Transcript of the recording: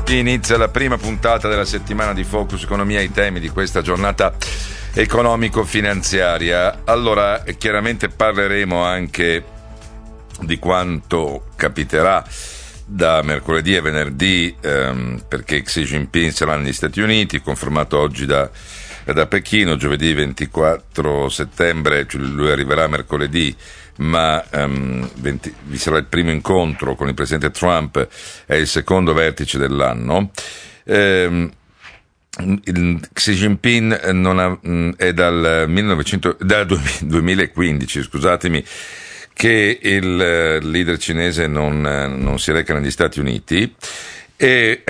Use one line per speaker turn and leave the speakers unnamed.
Inizia la prima puntata della settimana di Focus Economia, i temi di questa giornata economico-finanziaria. Allora, chiaramente parleremo anche di quanto capiterà da mercoledì e venerdì, perché Xi Jinping sarà negli Stati Uniti, confermato oggi da Pechino. Giovedì 24 settembre, cioè lui arriverà mercoledì, ma vi sarà il primo incontro con il presidente Trump e il secondo vertice dell'anno. Xi Jinping è dal 2015, scusatemi, che il leader cinese non si reca negli Stati Uniti, e